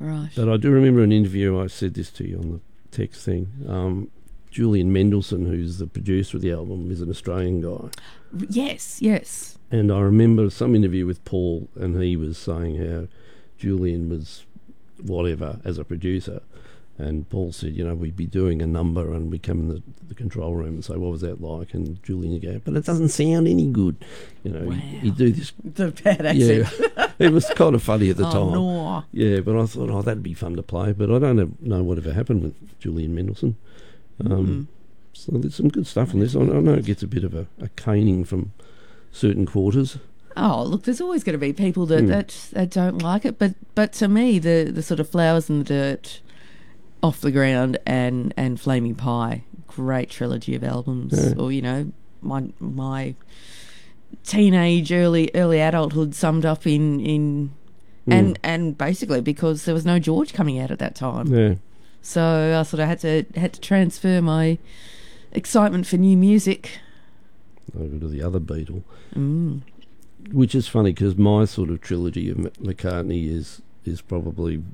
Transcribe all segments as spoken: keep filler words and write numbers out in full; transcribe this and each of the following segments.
Right. But I do remember an interview, I said this to you on the text thing, um, Julian Mendelssohn, who's the producer of the album, is an Australian guy. Yes, yes. And I remember some interview with Paul, and he was saying how Julian was whatever as a producer. And Paul said, you know, we'd be doing a number and we'd come in the, the control room and say, what was that like? And Julian would go, but it doesn't sound any good. You know, Wow. he'd, he'd do this. The bad accent. Yeah, it was kind of funny at the oh, time. No. Yeah, but I thought, oh, that'd be fun to play. But I don't have, know whatever happened with Julian Mendelssohn. Um, mm. So there's some good stuff on this. I, I know it gets a bit of a, a caning from certain quarters. Oh, look, there's always going to be people that, Mm. that, that don't like it. But but to me, the, the sort of Flowers in the Dirt, Off the Ground and, and Flaming Pie, great trilogy of albums. Yeah. Or, you know, my my teenage, early early adulthood summed up in... in Mm. and, and basically because there was no George coming out at that time. Yeah. So I sort of had to had to transfer my excitement for new music. Over to the other Beatle. Mm. Which is funny because my sort of trilogy of M- McCartney is is probably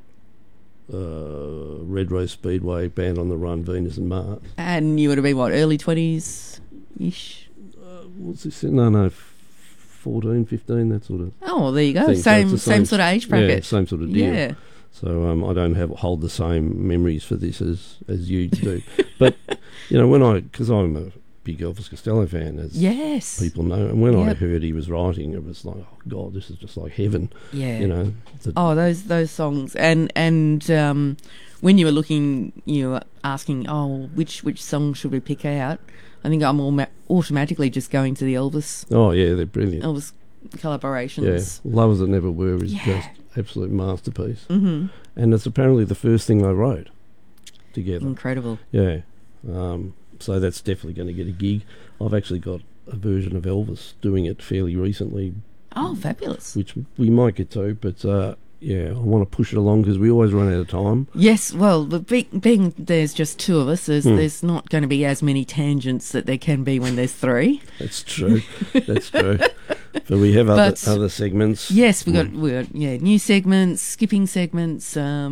uh, Red Rose Speedway, Band on the Run, Venus and Mars. And you would have been, what, early twenties-ish? Uh, what's this? No, no, fourteen, fifteen, that sort of Oh, well, there you go. thing. So Same, it's the same sort of age bracket. Yeah, same sort of deal. Yeah. So um, I don't have hold the same memories for this as, as you do. But, you know, when I... Because I'm a big Elvis Costello fan, as Yes. people know. And when I Yep. heard he was writing, it was like, oh, God, this is just like heaven. Yeah. You know. The, Oh, those those songs. And and um, when you were looking, you were asking, oh, which, which song should we pick out? I think I'm all automatically just going to the Elvis oh, yeah, they're brilliant. Elvis Yeah, collaborations. Love As It Never Were is Yeah. just absolute masterpiece. Mm-hmm. And it's apparently the first thing they wrote together. Incredible. Yeah. Um, so that's definitely going to get a gig. I've actually got a version of Elvis doing it fairly recently, Oh, fabulous. which we might get to, but uh, yeah, I want to push it along because we always run out of time. Yes, well, but be, being there's just two of us, there's, Hmm. there's not going to be as many tangents that there can be when there's three. That's true. That's true. But we have other, But- other segments. Yes, we got Hmm. we got yeah new segments, skipping segments.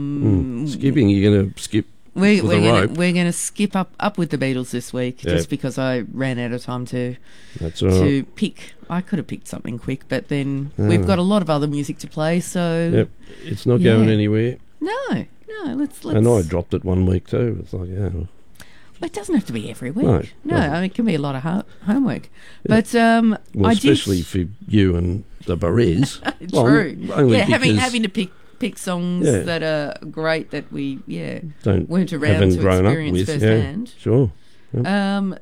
Um, Mm. Skipping, you're going to skip We, with we're a gonna, rope. we're going to skip up, up with the Beatles this week, Yeah. just because I ran out of time to That's all right. to pick. I could have picked something quick, but then Ah. we've got a lot of other music to play. So Yep. It's not Yeah. going anywhere. no, no, let's let's. And I dropped it one week too. It's like, yeah. Well, it doesn't have to be every week. No, No, doesn't. I mean, it can be a lot of ho- homework. But um, Well, I especially did. for you and the Barres. Well, True. only yeah, having because having to pick pick songs Yeah. that are great that we yeah don't weren't around haven't to grown up experience with. firsthand. Yeah, sure. Um,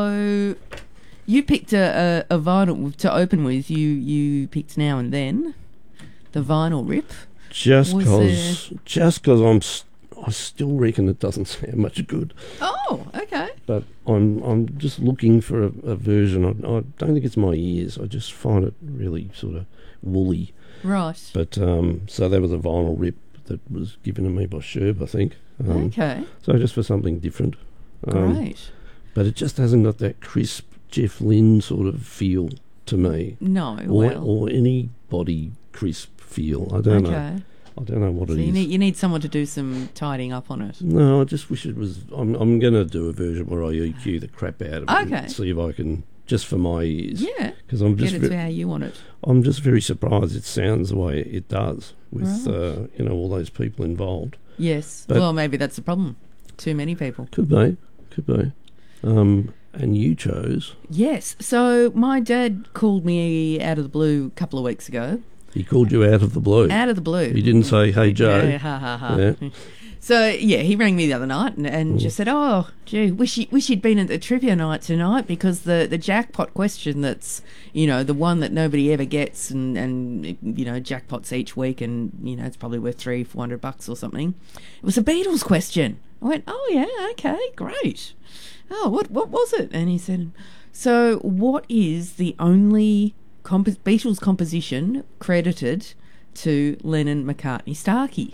so you picked a, a, a vinyl to open with. You you picked Now and Then, the vinyl rip. Just Was because, just because I'm, s- I still reckon it doesn't sound much good. Oh, okay. But I'm, I'm just looking for a, a version. I, I don't think it's my ears. I just find it really sort of woolly. Right. But um, so that was a vinyl rip that was given to me by Sherb, I think. Um, okay. So just for something different. Um, Great. But it just hasn't got that crisp Jeff Lynne sort of feel to me, No. or well. or anybody crisp feel. I don't know. okay. I don't know what So it you is. need you need someone to do some tidying up on it. No, I just wish it was. I'm I'm going to do a version where I E Q the crap out of it. Okay. And see if I can, just for my ears. Yeah. Because I'm Get just it ve- to how you want it. I'm just very surprised it sounds the way it does with Right. uh, you know all those people involved. Yes. But- well, maybe that's the problem. Too many people. Could be, could be. Um, and you chose. Yes. So my dad called me out of the blue a couple of weeks ago. He called you out of the blue. Out of the blue. He didn't say, "Hey Joe." Yeah, ha ha ha. Yeah. So yeah, he rang me the other night and, and Mm. just said, "Oh, gee, wish you, wish you'd been at the trivia night tonight because the, the jackpot question that's you know the one that nobody ever gets and, and you know jackpots each week and you know it's probably worth three four hundred bucks or something. It was a Beatles question." I went, "Oh yeah, okay, great. Oh, what what was it?" And he said, "So what is the only comp- Beatles composition credited to Lennon, McCartney, Starkey?"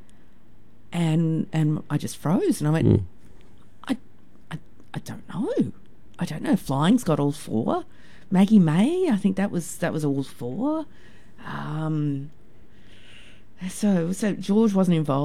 And and I just froze, and I went, Mm. I, I, I don't know. I don't know. Flying's got all four. Maggie May, I think that was that was all four. Um, so so George wasn't involved.